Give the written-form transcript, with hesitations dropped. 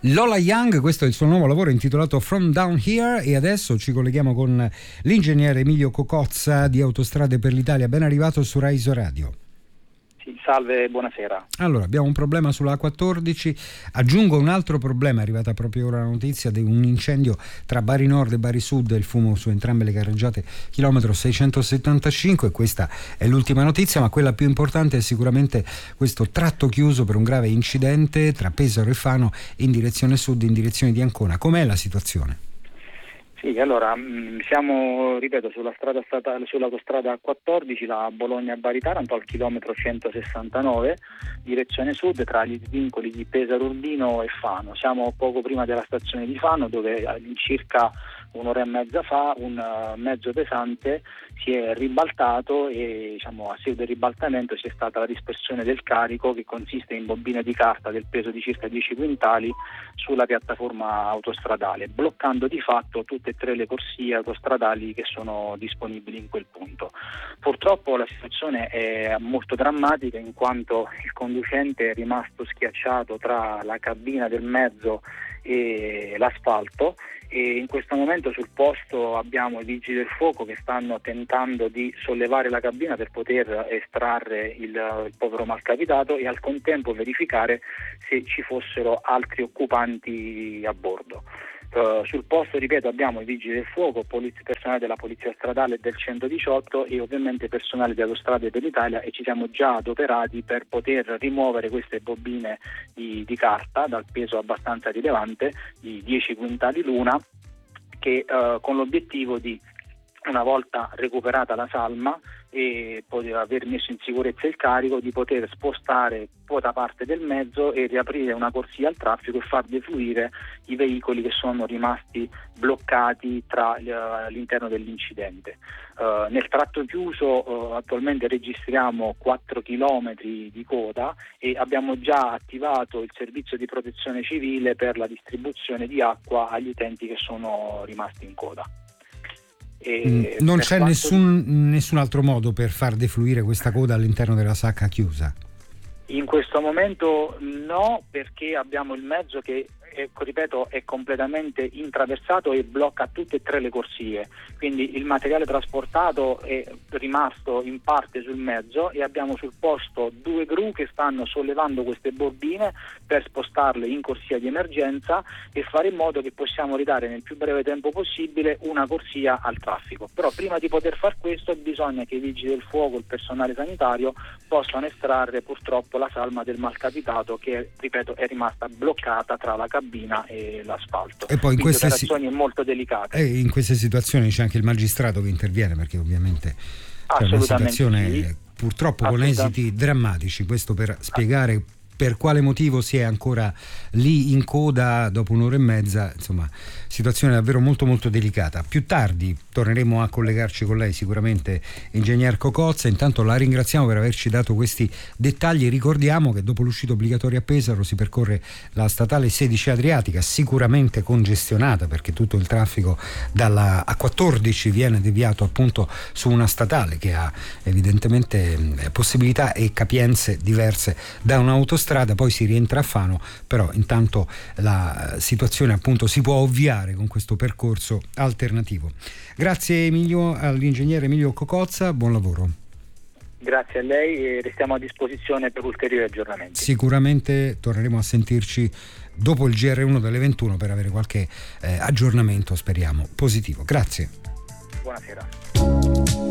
Lola Young, questo è il suo nuovo lavoro intitolato From Down Here, e adesso ci colleghiamo con l'ingegnere Emilio Cocozza di Autostrade per l'Italia. Ben arrivato su Rai Radio. Salve, buonasera. Allora, abbiamo un problema sulla A14, aggiungo un altro problema, è arrivata proprio ora la notizia di un incendio tra Bari Nord e Bari Sud, il fumo su entrambe le carreggiate, chilometro 675, questa è l'ultima notizia, ma quella più importante è sicuramente questo tratto chiuso per un grave incidente tra Pesaro e Fano in direzione sud, in direzione di Ancona. Com'è la situazione? Sì, allora siamo, ripeto, sull'autostrada 14, la Bologna-Bari-Taranto, al chilometro 169, direzione sud, tra gli vincoli di Pesaro Urbino e Fano. Siamo poco prima della stazione di Fano, dove circa un'ora e mezza fa un mezzo pesante si è ribaltato e a seguito del ribaltamento c'è stata la dispersione del carico, che consiste in bobine di carta del peso di circa 10 quintali sulla piattaforma autostradale, bloccando di fatto tutte e tre le corsie autostradali che sono disponibili in quel punto. Purtroppo la situazione è molto drammatica, in quanto il conducente è rimasto schiacciato tra la cabina del mezzo e l'asfalto, e in questo momento sul posto abbiamo i vigili del fuoco che stanno tentando di sollevare la cabina per poter estrarre il povero malcapitato e al contempo verificare se ci fossero altri occupanti a bordo. Sul posto, ripeto, abbiamo i vigili del fuoco, personale della polizia stradale e del 118 e ovviamente personale di Autostrade per l'Italia, e ci siamo già adoperati per poter rimuovere queste bobine di carta dal peso abbastanza rilevante di 10 quintali l'una, che con l'obiettivo di, una volta recuperata la salma e aver messo in sicurezza il carico, di poter spostare quota parte del mezzo e riaprire una corsia al traffico e far defluire i veicoli che sono rimasti bloccati all'interno dell'incidente. Nel tratto chiuso attualmente registriamo 4 chilometri di coda e abbiamo già attivato il servizio di protezione civile per la distribuzione di acqua agli utenti che sono rimasti in coda. Non c'è nessun altro modo per far defluire questa coda all'interno della sacca chiusa? In questo momento no, perché abbiamo il mezzo che ripeto, è completamente intraversato e blocca tutte e tre le corsie, quindi il materiale trasportato è rimasto in parte sul mezzo e abbiamo sul posto 2 gru che stanno sollevando queste bobine per spostarle in corsia di emergenza e fare in modo che possiamo ridare nel più breve tempo possibile una corsia al traffico. Però prima di poter far questo bisogna che i vigili del fuoco, il personale sanitario possano estrarre purtroppo la salma del malcapitato che, ripeto, è rimasta bloccata tra la cabina e l'asfalto. E poi in queste situazioni molto delicate. E in queste situazioni c'è anche il magistrato che interviene, perché ovviamente è una situazione sì, purtroppo con esiti drammatici. Questo per spiegare per quale motivo si è ancora lì in coda dopo un'ora e mezza, insomma, situazione davvero molto molto delicata. Più tardi torneremo a collegarci con lei sicuramente, ingegner Cocozza. Intanto la ringraziamo per averci dato questi dettagli. Ricordiamo che dopo l'uscita obbligatoria a Pesaro si percorre la statale 16 Adriatica, sicuramente congestionata perché tutto il traffico dalla A14 viene deviato appunto su una statale che ha evidentemente possibilità e capienze diverse da un'autostrada. Poi si rientra a Fano, però intanto la situazione appunto si può ovviare con questo percorso alternativo. Grazie Emilio, all'ingegnere Emilio Cocozza, buon lavoro. Grazie a lei e restiamo a disposizione per ulteriori aggiornamenti. Sicuramente torneremo a sentirci dopo il GR1 delle 21 per avere qualche aggiornamento, speriamo positivo. Grazie. Buonasera.